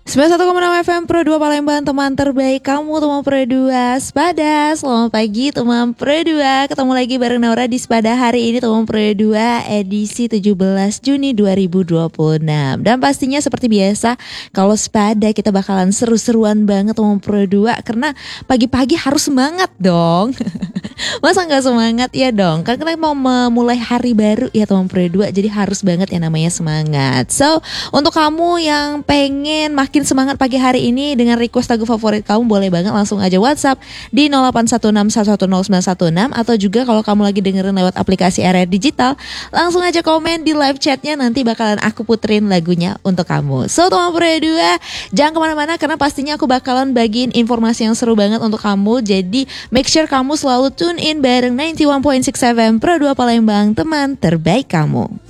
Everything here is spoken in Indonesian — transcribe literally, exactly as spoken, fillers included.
sembilan puluh satu koma enam F M Pro dua Palembang, teman terbaik kamu, teman Pro dua Sepada. Selamat pagi teman Pro dua. Ketemu lagi bareng Naura di Sepada hari ini, teman Pro dua edisi tujuh belas Juni dua ribu dua puluh enam. Dan pastinya seperti biasa, kalau Sepada kita bakalan seru-seruan banget teman Pro dua, karena pagi-pagi harus semangat dong. Masa gak semangat ya dong? Kan kita mau memulai hari baru ya teman Pro dua, jadi harus banget yang namanya semangat. So, untuk kamu yang pengen makin semangat pagi hari ini dengan request lagu favorit kamu, boleh banget langsung aja WhatsApp di nol delapan satu enam satu satu nol sembilan satu enam. Atau juga kalau kamu lagi dengerin lewat aplikasi R R Digital, langsung aja komen di live chatnya, nanti bakalan aku puterin lagunya untuk kamu. So teman Pro dua, jangan kemana-mana karena pastinya aku bakalan bagiin informasi yang seru banget untuk kamu. Jadi make sure kamu selalu tune in bareng sembilan puluh satu koma enam F M Pro dua Palembang, teman terbaik kamu.